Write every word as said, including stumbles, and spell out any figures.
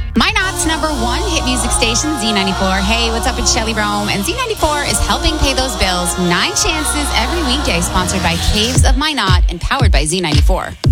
Minot's number one hit music station, Z ninety-four. Hey, what's up? It's Shelly Rome, and Z ninety-four is helping pay those bills. Nine chances every weekday, sponsored by Caves of Minot and powered by Z ninety-four.